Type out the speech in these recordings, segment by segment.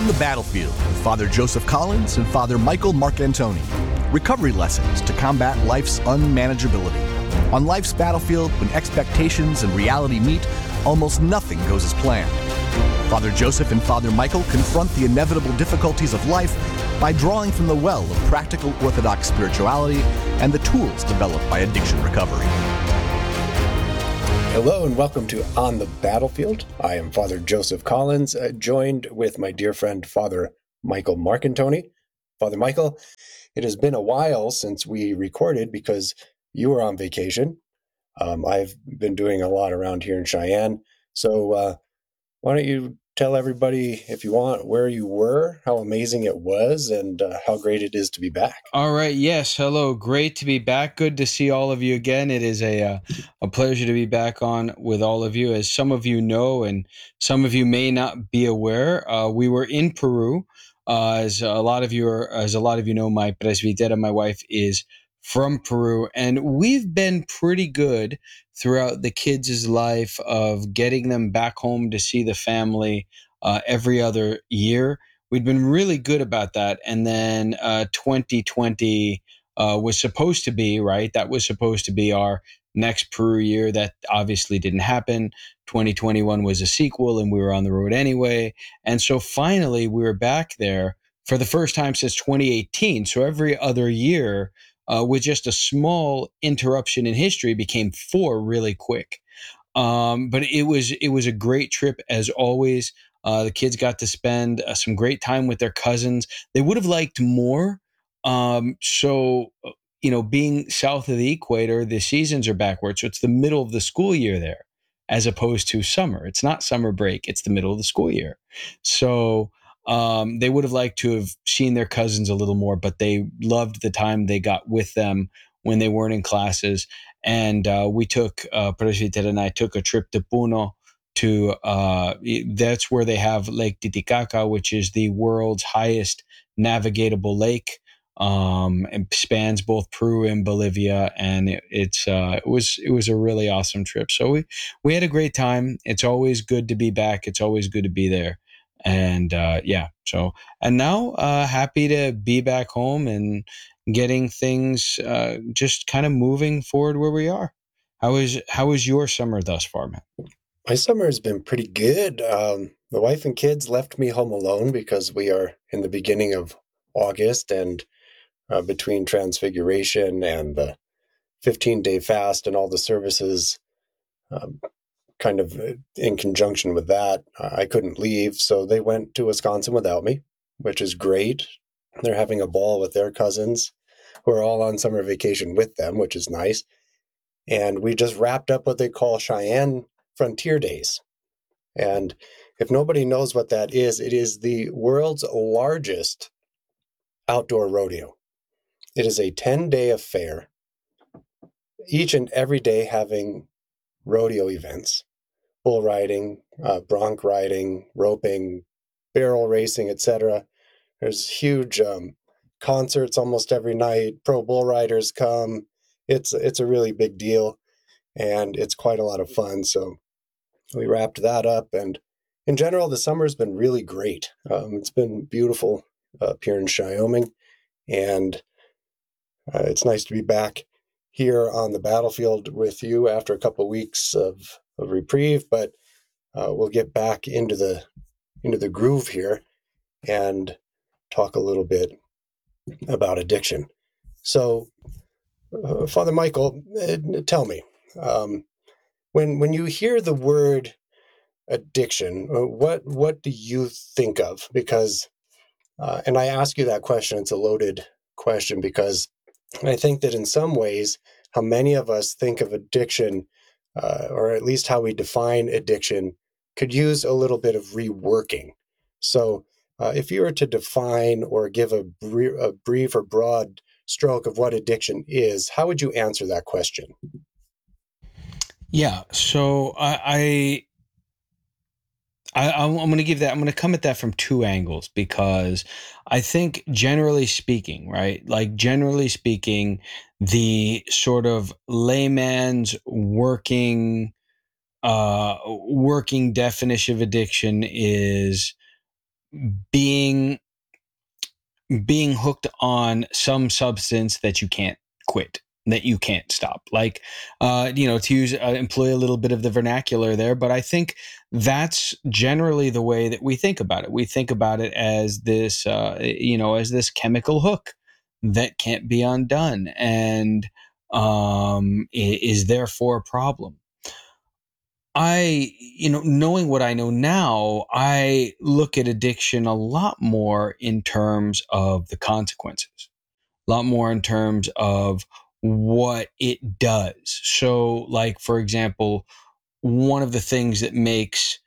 On the Battlefield with Father Joseph Collins and Father Michael Marcantoni. Recovery lessons to combat life's unmanageability. On life's battlefield, when expectations and reality meet, almost nothing goes as planned. Father Joseph and Father Michael confront the inevitable difficulties of life by drawing from the well of practical Orthodox spirituality and the tools developed by addiction recovery. Hello and welcome to On the Battlefield. I am Father Joseph Collins, joined with my dear friend Father Michael Marcantoni. Father Michael, it has been a while since we recorded because you were on vacation. I've been doing a lot around here in Cheyenne. So why don't you tell everybody, if you want, where you were, how amazing it was, and how great it is to be back. All right. Yes. Hello. Great to be back. Good to see all of you again. It is a pleasure to be back on with all of you. As some of you know, and some of you may not be aware, we were in Peru. As a lot of you know, my presbítera, my wife, is from Peru, and we've been pretty good throughout the kids' life of getting them back home to see the family every other year. We'd been really good about that. And then 2020 was supposed to be, right? That was supposed to be our next Peru year. That obviously didn't happen. 2021 was a sequel and we were on the road anyway. And so finally we were back there for the first time since 2018. So every other year with just a small interruption in history became 4 really quick. But it was a great trip as always. The kids got to spend some great time with their cousins. They would have liked more. Being south of the equator, the seasons are backwards. So it's the middle of the school year there as opposed to summer. It's not summer break. It's the middle of the school year. So they would have liked to have seen their cousins a little more, but they loved the time they got with them when they weren't in classes. And Presbítera and I took a trip to Puno to, that's where they have Lake Titicaca, which is the world's highest navigatable lake, and spans both Peru and Bolivia. And it was a really awesome trip. So we had a great time. It's always good to be back. It's always good to be there. And and now happy to be back home and getting things just kind of moving forward where we are. How was your summer thus far, man? My summer has been pretty good. The wife and kids left me home alone because we are in the beginning of August, and between Transfiguration and the 15-day fast and all the services, kind of in conjunction with that, I couldn't leave. So they went to Wisconsin without me, which is great. They're having a ball with their cousins who are all on summer vacation with them, which is nice. And we just wrapped up what they call Cheyenne Frontier Days. And if nobody knows what that is, it is the world's largest outdoor rodeo. It is a 10-day affair, each and every day having rodeo events, bull riding, bronc riding, roping, barrel racing, etc. There's huge concerts almost every night. Pro bull riders come. It's a really big deal, and it's quite a lot of fun. So we wrapped that up, and in general, the summer's been really great. It's been beautiful up here in Wyoming, and it's nice to be back here on the battlefield with you after a couple of weeks of reprieve. But we'll get back into the groove here and talk a little bit about addiction. So, Father Michael, tell me. When you hear the word addiction, what do you think of? Because, and I ask you that question, it's a loaded question, because I think that in some ways, how many of us think of addiction, or at least how we define addiction, could use a little bit of reworking. So if you were to define or give a brief or broad stroke of what addiction is, how would you answer that question? Yeah, so I'm going to come at that from 2 angles, because I think generally speaking, right? Like generally speaking, the sort of layman's working definition of addiction is being hooked on some substance that you can't quit, that you can't stop. Like, to employ a little bit of the vernacular there, but I think that's generally the way that we think about it. We think about it as this, as this chemical hook that can't be undone, and is therefore a problem. Knowing what I know now, I look at addiction a lot more in terms of the consequences, a lot more in terms of what it does. So, like, for example, one of the things that makes,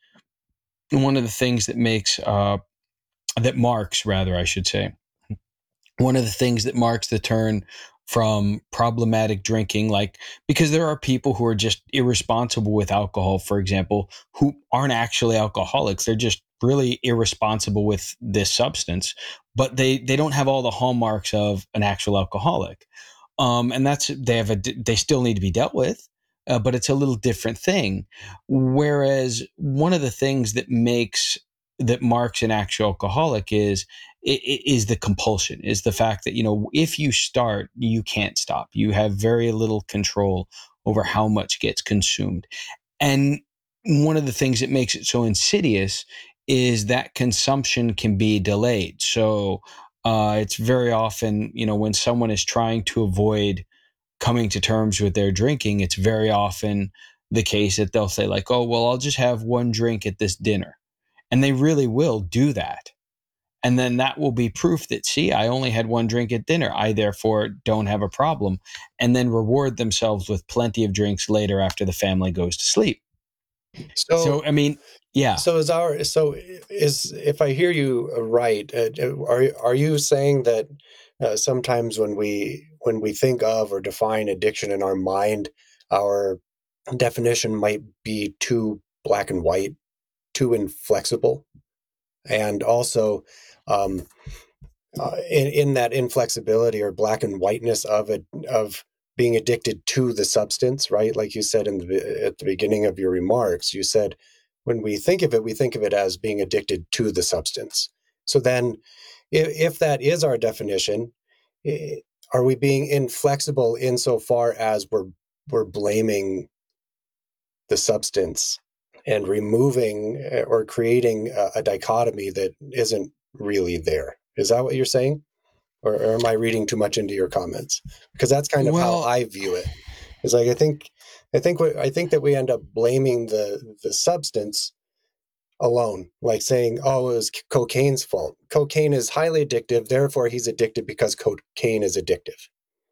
that marks, rather, I should say, one of the things that marks the turn from problematic drinking, like, because there are people who are just irresponsible with alcohol, for example, who aren't actually alcoholics. They're just really irresponsible with this substance, but they don't have all the hallmarks of an actual alcoholic. And they still need to be dealt with, but it's a little different thing. Whereas one of the things that marks an actual alcoholic is the compulsion, is the fact that, if you start, you can't stop. You have very little control over how much gets consumed. And one of the things that makes it so insidious is that consumption can be delayed. So it's very often, when someone is trying to avoid coming to terms with their drinking, it's very often the case that they'll say, like, oh, well, I'll just have one drink at this dinner. And they really will do that. And then that will be proof that, see, I only had one drink at dinner. I therefore don't have a problem. And then reward themselves with plenty of drinks later after the family goes to sleep. So I mean, yeah. So if I hear you right, are you saying that sometimes when we think of or define addiction in our mind, our definition might be too black and white, too inflexible, and also in that inflexibility or black and whiteness of being addicted to the substance, right? Like you said at the beginning of your remarks, you said when we think of it as being addicted to the substance. So then, if that is our definition, are we being inflexible insofar as we're blaming the substance and removing or creating a dichotomy that isn't really there? Is that what you're saying? Or am I reading too much into your comments? Because that's kind of how I view it. It's like I think that we end up blaming the substance alone, like saying, "Oh, it was cocaine's fault. Cocaine is highly addictive, therefore he's addicted because cocaine is addictive."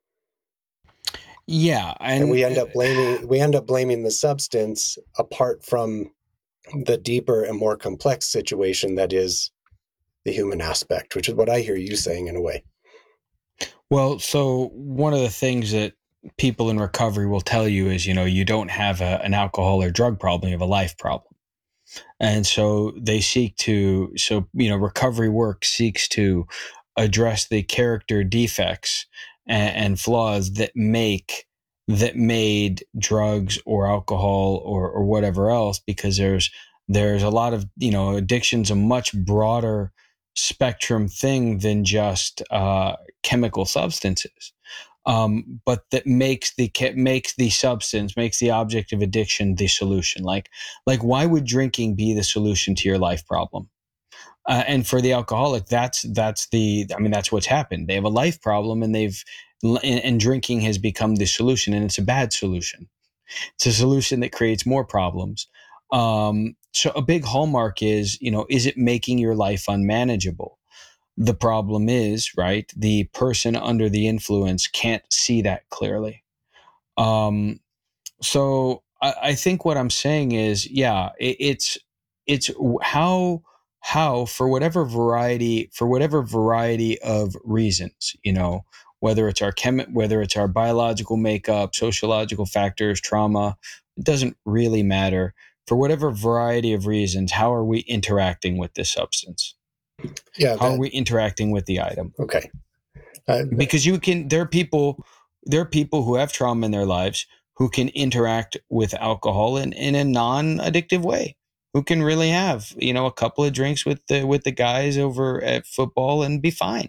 Yeah, and we end up blaming the substance apart from the deeper and more complex situation that is the human aspect, which is what I hear you saying in a way. Well, so one of the things that people in recovery will tell you is, you don't have an alcohol or drug problem, you have a life problem. And so recovery work seeks to address the character defects and flaws that made drugs or alcohol or whatever else, because there's a lot of, addiction's a much broader spectrum thing than just chemical substances. But that makes the substance, makes the object of addiction the solution. Like why would drinking be the solution to your life problem? And for the alcoholic, that's what's happened. They have a life problem, and drinking has become the solution, and it's a bad solution. It's a solution that creates more problems. So a big hallmark is it making your life unmanageable? The problem is, right, the person under the influence can't see that clearly. So I think what I'm saying is, yeah, it's how for whatever variety of reasons, whether it's our biological makeup, sociological factors, trauma, it doesn't really matter. For whatever variety of reasons, how are we interacting with this substance? Yeah. How are we interacting with the item? Okay. Because there are people who have trauma in their lives who can interact with alcohol in a non-addictive way, who can really have, a couple of drinks with the guys over at football and be fine.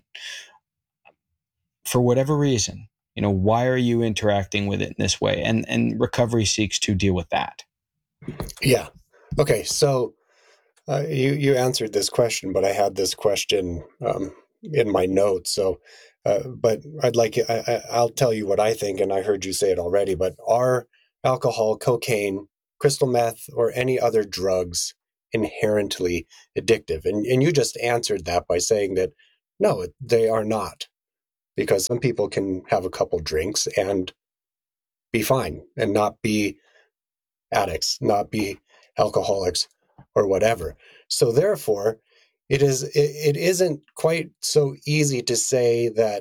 For whatever reason, why are you interacting with it in this way? And recovery seeks to deal with that. Yeah. Okay. So you answered this question, but I had this question in my notes. So, but I'll tell you what I think, and I heard you say it already. But are alcohol, cocaine, crystal meth, or any other drugs inherently addictive? And you just answered that by saying that no, they are not, because some people can have a couple drinks and be fine and not be addicts, not be alcoholics or whatever. So therefore, it isn't quite so easy to say that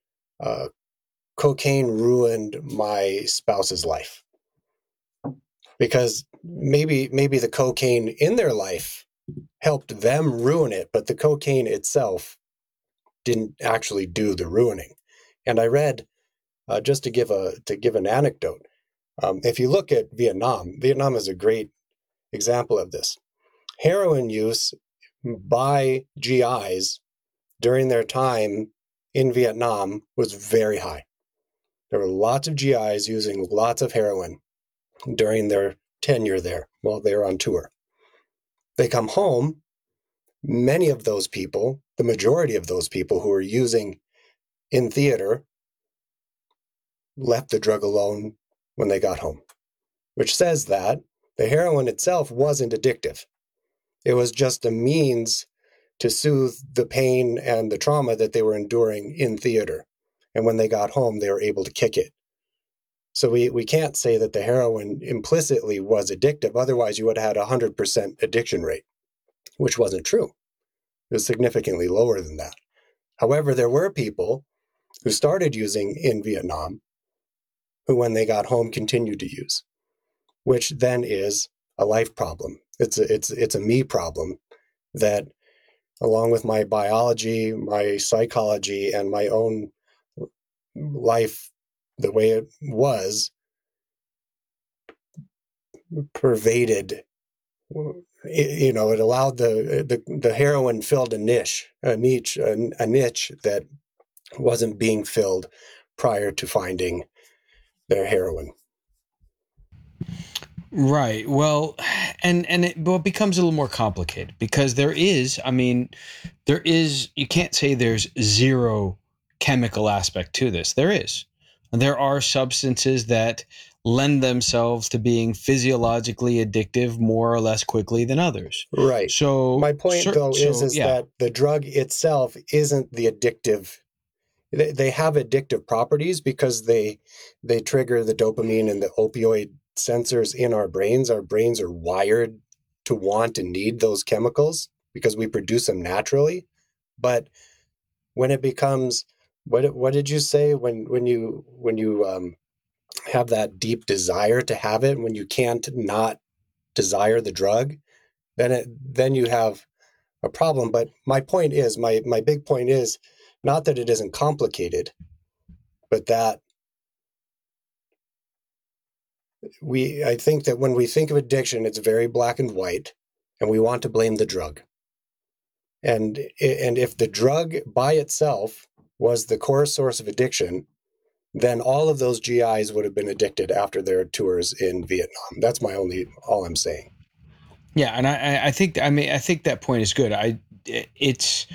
cocaine ruined my spouse's life, because maybe the cocaine in their life helped them ruin it, but the cocaine itself didn't actually do the ruining. And I read, just to give an anecdote, if you look at Vietnam is a great example of this. Heroin use by GIs during their time in Vietnam was very high. There were lots of GIs using lots of heroin during their tenure there while they were on tour. They come home, many of those people, the majority of those people who were using in theater, left the drug alone when they got home, which says that the heroin itself wasn't addictive. It was just a means to soothe the pain and the trauma that they were enduring in theater. And when they got home, they were able to kick it. So we can't say that the heroin implicitly was addictive. Otherwise, you would have had a 100% addiction rate, which wasn't true. It was significantly lower than that. However, there were people who started using in Vietnam who, when they got home, continued to use, which then is a life problem. It's a me problem that, along with my biology, my psychology, and my own life, the way it was, pervaded. It allowed the heroin filled a niche that wasn't being filled prior to finding their heroin. Right. Well, and it becomes a little more complicated because there is, you can't say there's zero chemical aspect to this. There is. There are substances that lend themselves to being physiologically addictive more or less quickly than others. Right. So my point, is that the drug itself isn't the addictive. They have addictive properties because they trigger the dopamine and the opioid sensors in our brains. Our brains are wired to want and need those chemicals because we produce them naturally. But when it becomes, what did you say, when you have that deep desire to have it, when you can't not desire the drug, then you have a problem. But my point is, my big point is not that it isn't complicated, but that I think that when we think of addiction, it's very black and white, and we want to blame the drug. And if the drug by itself was the core source of addiction, then all of those GIs would have been addicted after their tours in Vietnam. That's all I'm saying. Yeah, and I think that point is good. It's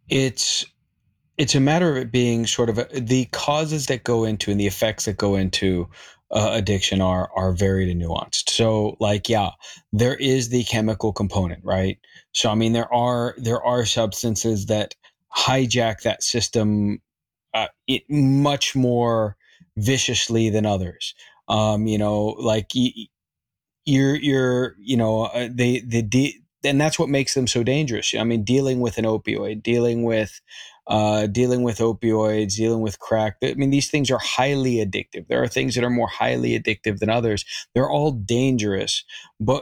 a matter of it being sort of the causes that go into and the effects that go into addiction are varied and nuanced. So, there is the chemical component, right? So, there are substances that hijack that system much more viciously than others. And that's what makes them so dangerous. Dealing with an opioid, dealing with opioids, dealing with crack. These things are highly addictive. There are things that are more highly addictive than others. They're all dangerous. But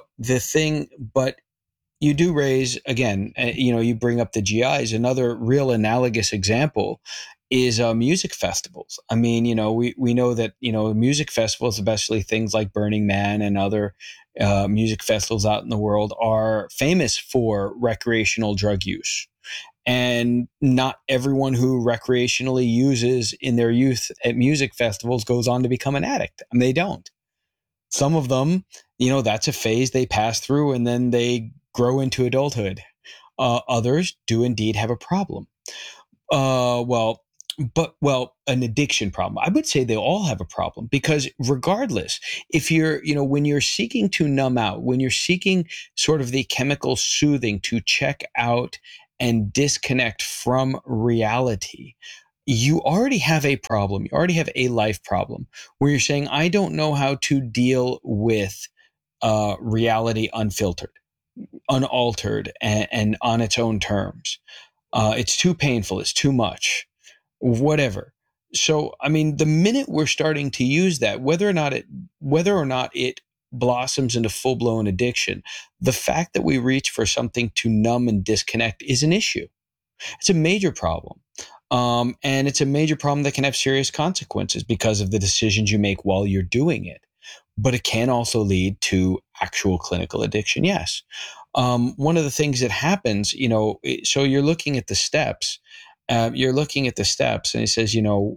you do raise, again, you bring up the GIs. Another real analogous example is music festivals. I mean, we know that, music festivals, especially things like Burning Man and other music festivals out in the world, are famous for recreational drug use. And not everyone who recreationally uses in their youth at music festivals goes on to become an addict. And they don't. Some of them, that's a phase they pass through and then they grow into adulthood. Others do indeed have a problem. Well, an addiction problem. I would say they all have a problem, because regardless, if you're, when you're seeking to numb out, when you're seeking sort of the chemical soothing to check out and disconnect from reality, you already have a problem. You already have a life problem where you're saying, I don't know how to deal with reality unfiltered, unaltered, and on its own terms. It's too painful. It's too much, whatever. So, I mean, the minute we're starting to use that, whether or not it blossoms into full blown addiction, the fact that we reach for something to numb and disconnect is an issue. It's a major problem. And it's a major problem that can have serious consequences because of the decisions you make while you're doing it. But it can also lead to actual clinical addiction. Yes. One of the things that happens, so you're looking at the steps. And it says,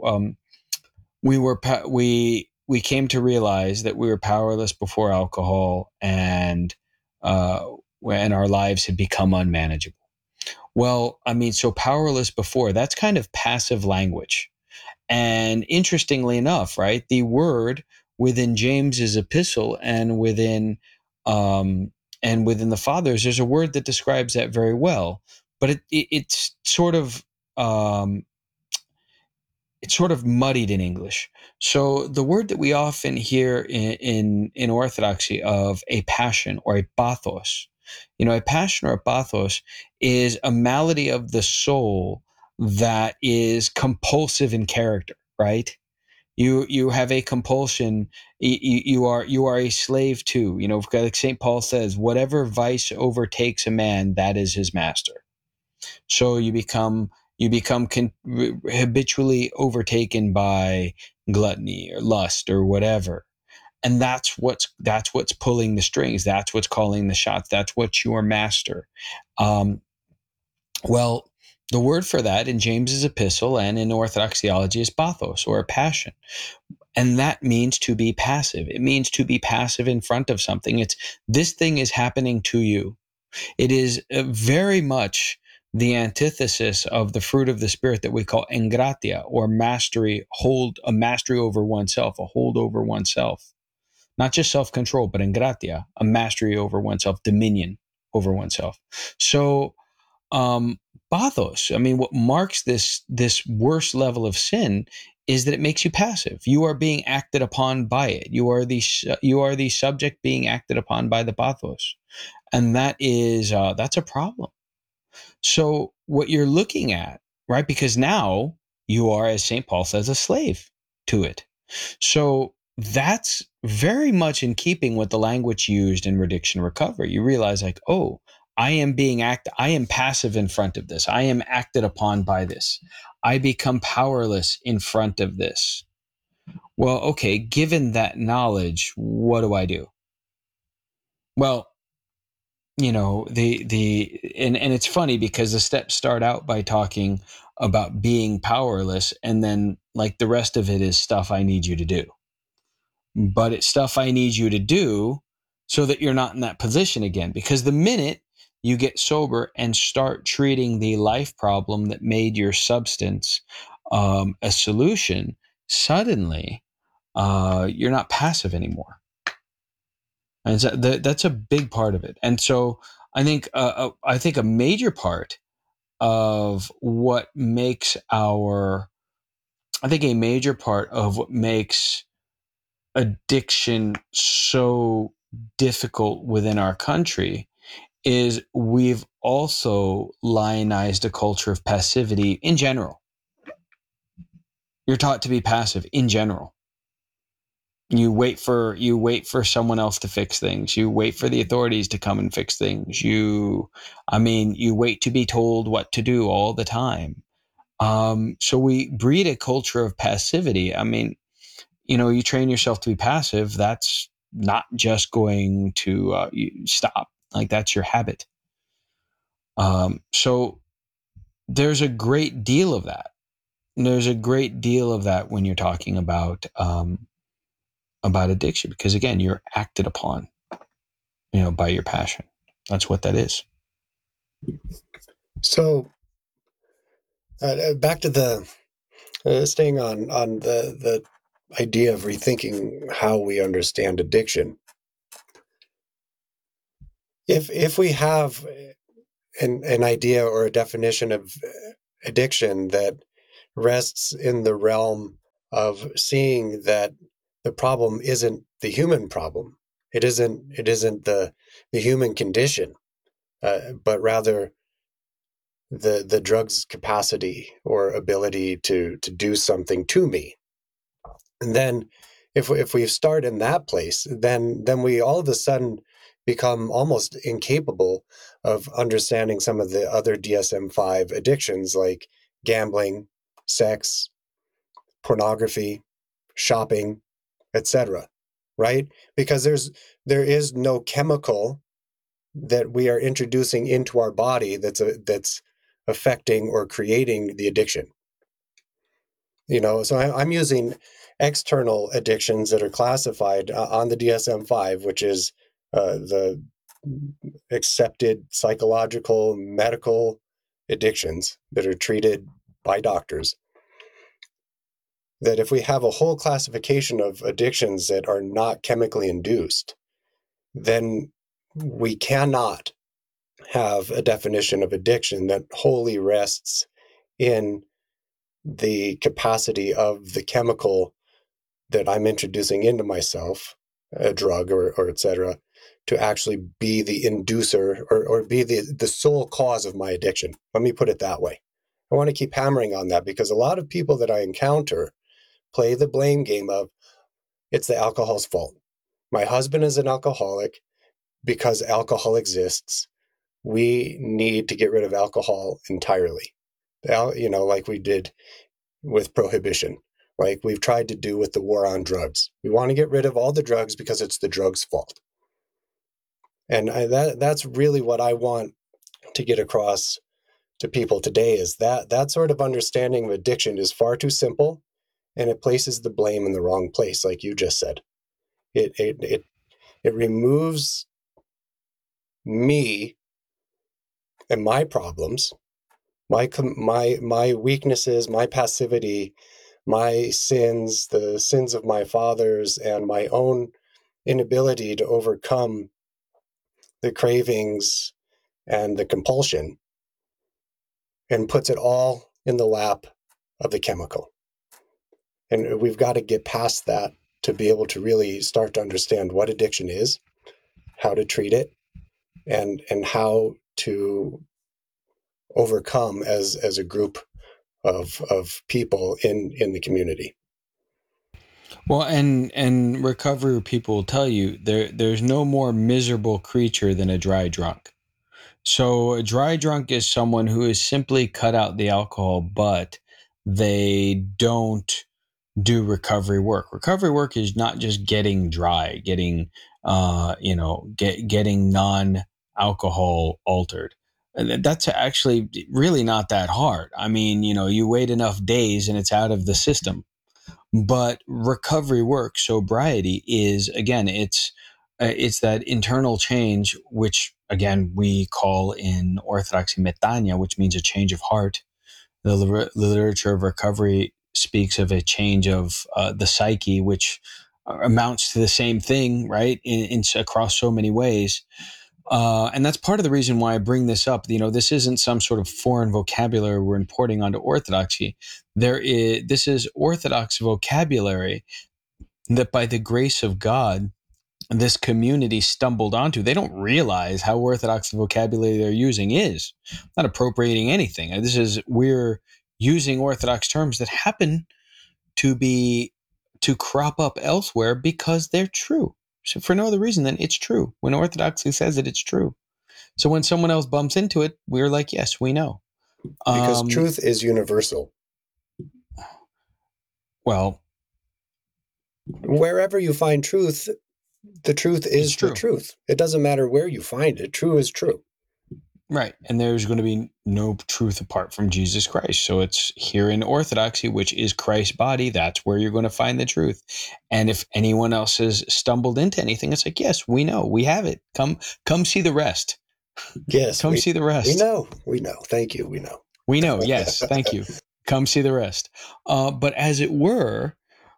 we came to realize that we were powerless before alcohol, and when our lives had become unmanageable. Well, I mean, so powerless before, that's kind of passive language. And interestingly enough, right, the word within James's epistle and within the Fathers, there's a word that describes that very well. But it's sort of muddied in English. So the word that we often hear in Orthodoxy of a passion or a pathos, a passion or a pathos is a malady of the soul that is compulsive in character, right? You have a compulsion. You are a slave to, like St. Paul says, whatever vice overtakes a man, that is his master. So you become habitually overtaken by gluttony or lust or whatever. And that's what's pulling the strings. That's what's calling the shots. That's what your master. Well, the word for that in James's epistle and in Orthodox theology is pathos, or a passion. And that means to be passive. It means to be passive in front of something. It's, this thing is happening to you. It is very much the antithesis of the fruit of the Spirit that we call engratia, or mastery, a mastery over oneself, a hold over oneself. Not just self-control, but engratia, a mastery over oneself, dominion over oneself. So, pathos, I mean, what marks this worst level of sin is that it makes you passive. You are being acted upon by it. You are the subject being acted upon by the pathos. And that is, that's a problem. So what you're looking at, right? Because now you are, as St. Paul says, a slave to it. So that's very much in keeping with the language used in Redemption Recovery. You realize, like, oh, I am passive in front of this. I am acted upon by this. I become powerless in front of this. Well, okay, given that knowledge, what do I do? Well, and it's funny because the steps start out by talking about being powerless, and then like the rest of it is stuff I need you to do. But it's stuff I need you to do so that you're not in that position again. Because the minute you get sober and start treating the life problem that made your substance a solution, suddenly you're not passive anymore. And that's a big part of it. And so I think a major part of what makes addiction so difficult within our country is we've also lionized a culture of passivity in general. You're taught to be passive in general. You wait for someone else to fix things. You wait for the authorities to come and fix things. You wait to be told what to do all the time. So we breed a culture of passivity. I mean, you train yourself to be passive. That's not just going to stop. Like, that's your habit. So there's a great deal of that. There's a great deal of that when you're talking about addiction, because again, you're acted upon, by your passion. That's what that is. So back to the staying on the idea of rethinking how we understand addiction. If we have an idea or a definition of addiction that rests in the realm of seeing that the problem isn't the human problem, it isn't the human condition, but rather the drug's capacity or ability to do something to me. And then if we start in that place, then we all of a sudden become almost incapable of understanding some of the other DSM-5 addictions like gambling, sex, pornography, shopping, etc. Right? Because there is no chemical that we are introducing into our body that's affecting or creating the addiction. So I'm using external addictions that are classified on the DSM-5, which is the accepted psychological medical addictions that are treated by doctors. That if we have a whole classification of addictions that are not chemically induced, then we cannot have a definition of addiction that wholly rests in the capacity of the chemical that I'm introducing into myself, a drug or et cetera, to actually be the inducer or be the sole cause of my addiction. Let me put it that way. I want to keep hammering on that because a lot of people that I encounter play the blame game of, it's the alcohol's fault. My husband is an alcoholic because alcohol exists. We need to get rid of alcohol entirely. Like we did with prohibition, like we've tried to do with the war on drugs. We want to get rid of all the drugs because it's the drugs' fault. And that's really what I want to get across to people today, is that sort of understanding of addiction is far too simple, and it places the blame in the wrong place, like you just said. It removes me and my problems, my weaknesses, my passivity, my sins, the sins of my fathers, and my own inability to overcome the cravings and the compulsion, and puts it all in the lap of the chemical. And we've got to get past that to be able to really start to understand what addiction is, how to treat it, and how to overcome as a group of people in the community. Well, and recovery people will tell you there's no more miserable creature than a dry drunk. So a dry drunk is someone who has simply cut out the alcohol, but they don't do recovery work. Recovery work is not just getting dry, getting getting non-alcohol altered. And that's actually really not that hard. I mean, you wait enough days and it's out of the system. But recovery work, sobriety, is, again, it's that internal change, which again we call in Orthodoxy metania, which means a change of heart. The literature of recovery speaks of a change of the psyche, which amounts to the same thing, right? In across so many ways. And that's part of the reason why I bring this up. This isn't some sort of foreign vocabulary we're importing onto Orthodoxy. This is Orthodox vocabulary that, by the grace of God, this community stumbled onto. They don't realize how Orthodox vocabulary they're using is. Not appropriating anything. We're using Orthodox terms that happen to crop up elsewhere because they're true. So for no other reason than it's true. When Orthodoxy says it, it's true. So when someone else bumps into it, we're like, yes, we know. Because truth is universal. Well, wherever you find truth, the truth is true. the truth. It doesn't matter where you find it. True is true. Right. And there's going to be no truth apart from Jesus Christ. So it's here in Orthodoxy, which is Christ's body. That's where you're going to find the truth. And if anyone else has stumbled into anything, it's like, yes, we know, we have it. Come see the rest. Yes. Come see the rest. We know. Thank you. We know. We know. Yes. Thank you. Come see the rest. But as it were,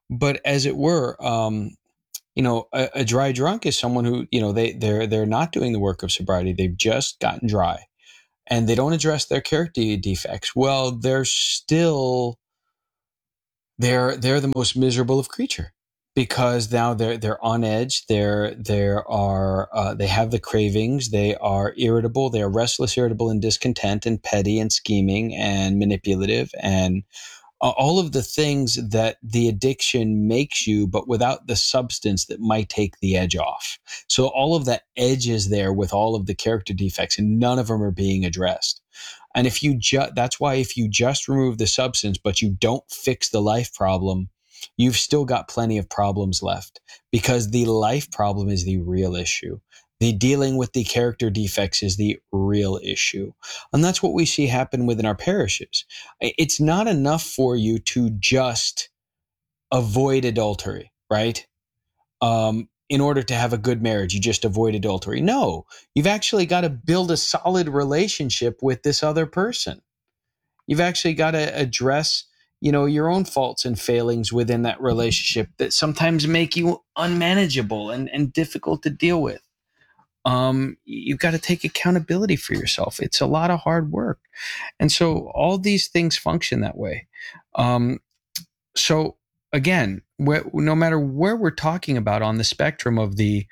a dry drunk is someone who, they're not doing the work of sobriety. They've just gotten dry, and they don't address their character defects. Well, they're the most miserable of creature, because now they're on edge. They have the cravings. They are irritable. They are restless, irritable, and discontent, and petty, and scheming, and manipulative, and all of the things that the addiction makes you, but without the substance that might take the edge off. So all of that edge is there with all of the character defects, and none of them are being addressed. And that's why if you just remove the substance, but you don't fix the life problem, you've still got plenty of problems left, because the life problem is the real issue. The dealing with the character defects is the real issue. And that's what we see happen within our parishes. It's not enough for you to just avoid adultery, right? In order to have a good marriage, you just avoid adultery. No, you've actually got to build a solid relationship with this other person. You've actually got to address, your own faults and failings within that relationship that sometimes make you unmanageable and difficult to deal with. You've got to take accountability for yourself. It's a lot of hard work. And so all these things function that way. So again, no matter where we're talking about on the spectrum of the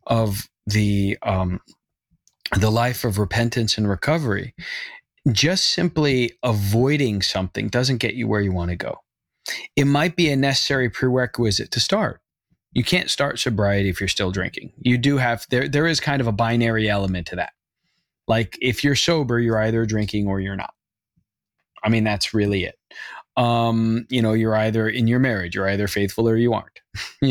life of repentance and recovery, just simply avoiding something doesn't get you where you want to go. It might be a necessary prerequisite to start. You can't start sobriety if you're still drinking. You do have, there is kind of a binary element to that. Like if you're sober, you're either drinking or you're not. I mean, that's really it. You're either in your marriage, you're either faithful or you aren't,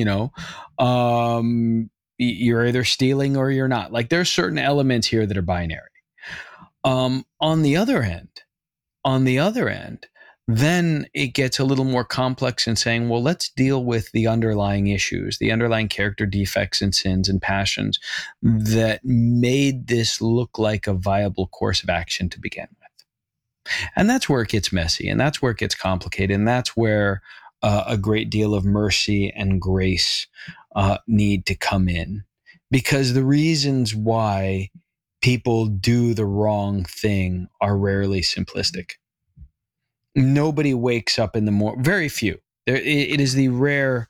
you're either stealing or you're not. Like there's certain elements here that are binary. On the other end, then it gets a little more complex in saying, well, let's deal with the underlying issues, the underlying character defects and sins and passions that made this look like a viable course of action to begin with. And that's where it gets messy, and that's where it gets complicated, and that's where a great deal of mercy and grace need to come in, because the reasons why people do the wrong thing are rarely simplistic. Nobody wakes up in the morning. Very few. It is the rare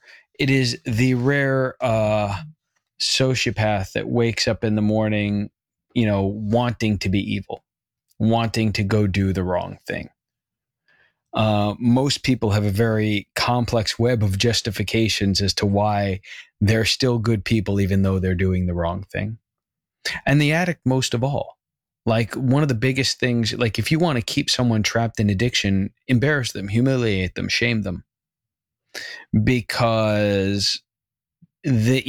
sociopath that wakes up in the morning, wanting to be evil, wanting to go do the wrong thing. Most people have a very complex web of justifications as to why they're still good people, even though they're doing the wrong thing. And the addict, most of all. Like one of the biggest things, like if you want to keep someone trapped in addiction, embarrass them, humiliate them, shame them, because the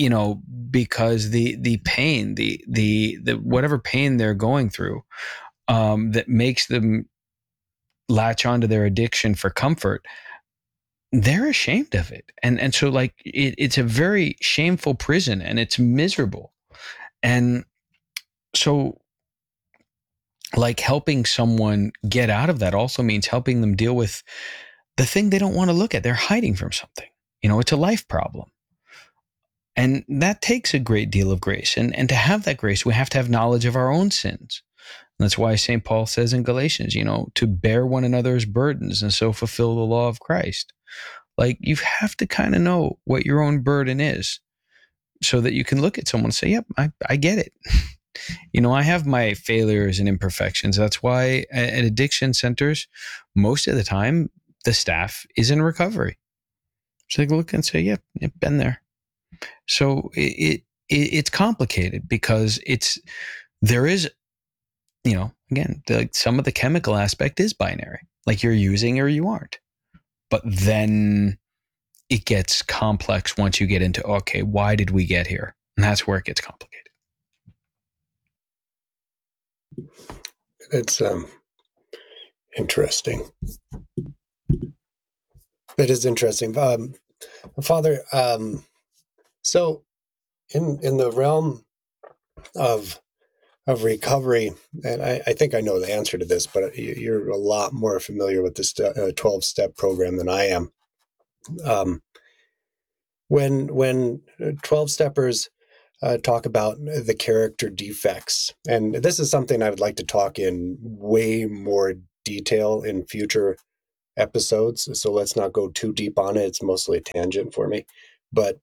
pain, the whatever pain they're going through, that makes them latch onto their addiction for comfort, they're ashamed of it, and so like it's a very shameful prison, and it's miserable, and so. Like helping someone get out of that also means helping them deal with the thing they don't want to look at. They're hiding from something. It's a life problem. And that takes a great deal of grace. And to have that grace, we have to have knowledge of our own sins. And that's why St. Paul says in Galatians, to bear one another's burdens and so fulfill the law of Christ. Like you have to kind of know what your own burden is so that you can look at someone and say, yep, I get it. I have my failures and imperfections. That's why at addiction centers, most of the time, the staff is in recovery. So they can look and say, yep, been there. So it's complicated because there is, again, some of the chemical aspect is binary. Like you're using or you aren't. But then it gets complex once you get into, okay, why did we get here? And that's where it gets complicated. It's interesting. It is interesting. Father, so in the realm of recovery, and I think I know the answer to this, but you're a lot more familiar with this 12-step program than I am. When 12-steppers talk about the character defects, and this is something I would like to talk in way more detail in future episodes, so let's not go too deep on it. It's mostly a tangent for me. But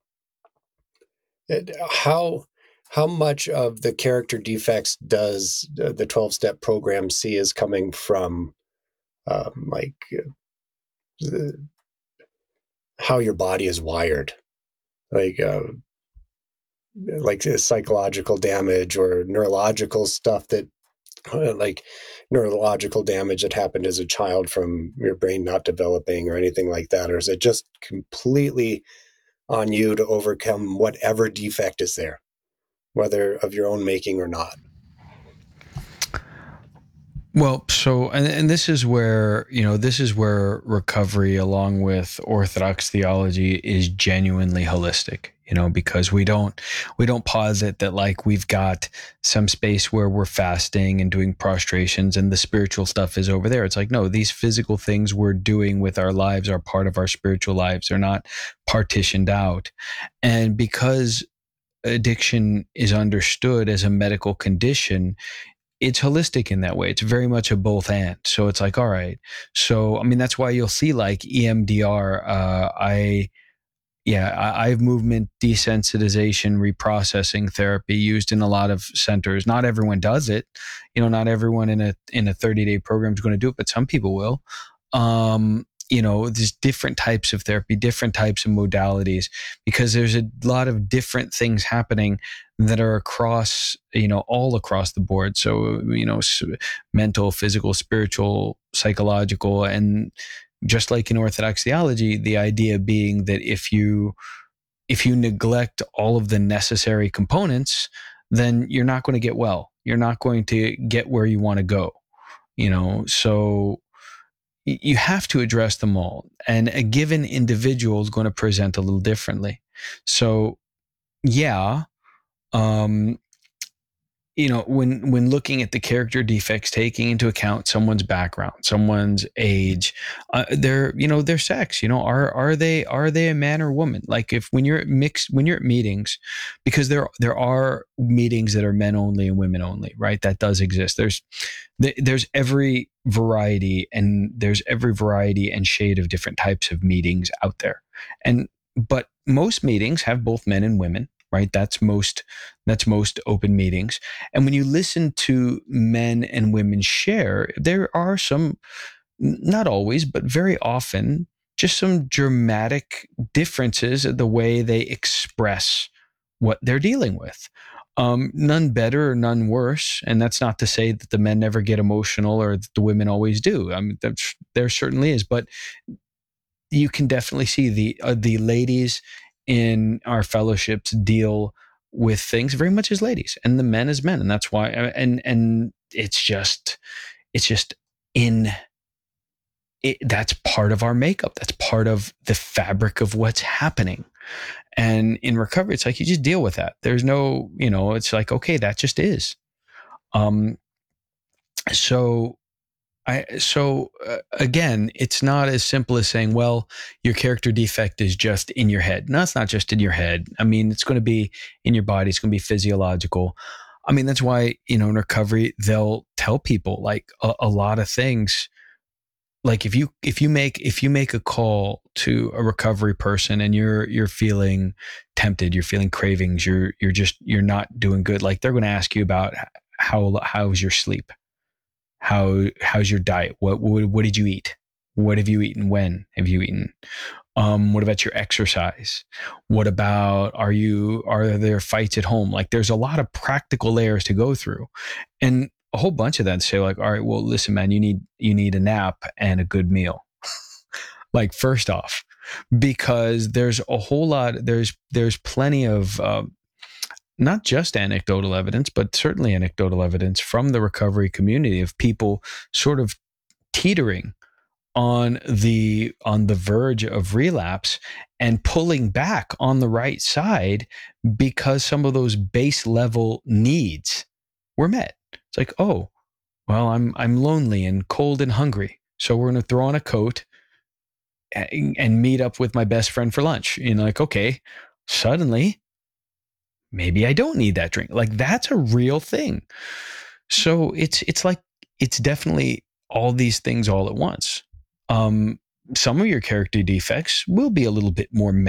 how much of the character defects does the 12-step program see as coming from how your body is wired, like psychological damage or neurological stuff that like neurological damage that happened as a child from your brain not developing or anything like that? Or is it just completely on you to overcome whatever defect is there, whether of your own making or not? Well, so, and this is where, recovery along with Orthodox theology is genuinely holistic, because we don't posit that like we've got some space where we're fasting and doing prostrations and the spiritual stuff is over there. It's like, no, these physical things we're doing with our lives are part of our spiritual lives. They're not partitioned out. And because addiction is understood as a medical condition, it's holistic in that way. It's very much a both and. So it's like, all right. So, I mean, that's why you'll see like EMDR, eye movement desensitization reprocessing therapy used in a lot of centers. Not everyone does it. Not everyone in a 30-day program is going to do it, but some people will. There's different types of therapy, different types of modalities, because there's a lot of different things happening that are across, all across the board. So, mental, physical, spiritual, psychological, and just like in Orthodox theology, the idea being that if you neglect all of the necessary components, then you're not going to get well. You're not going to get where you want to go, so you have to address them all. And a given individual is going to present a little differently. So, yeah, when looking at the character defects, taking into account someone's background, someone's age, their sex, are they a man or woman? Like when you're at meetings, because there are meetings that are men only and women only, right? That does exist. There's every variety and shade of different types of meetings out there. But most meetings have both men and women, right? That's most open meetings. And when you listen to men and women share, there are some, not always, but very often, just some dramatic differences in the way they express what they're dealing with. None better or none worse. And that's not to say that the men never get emotional or that the women always do. I mean, there certainly is, but you can definitely see the ladies in our fellowships deal with things very much as ladies, and the men as men, and that's why. And it's just that's part of our makeup. That's part of the fabric of what's happening. And in recovery, it's like you just deal with that. There's no, it's like, okay, that just is. Again, it's not as simple as saying, well, your character defect is just in your head. No, it's not just in your head. I mean, it's going to be in your body. It's going to be physiological. I mean, that's why, in recovery, they'll tell people like a lot of things. Like if you make a call to a recovery person and you're feeling tempted, you're feeling cravings, you're not doing good. Like they're going to ask you about how's your sleep? How's your diet? What did you eat? What have you eaten? When have you eaten? What about your exercise? What about, are there fights at home? Like there's a lot of practical layers to go through. And a whole bunch of that say like, all right, well, listen, man, you need a nap and a good meal. Like, first off, because there's a whole lot, there's plenty of not just anecdotal evidence, but certainly anecdotal evidence from the recovery community of people sort of teetering on the verge of relapse and pulling back on the right side because some of those base level needs were met. It's like, oh, well, I'm lonely and cold and hungry, so we're going to throw on a coat and meet up with my best friend for lunch. You know, like, okay, suddenly maybe I don't need that drink. Like, that's a real thing. So it's like, it's definitely all these things all at once. Some of your character defects will be a little bit more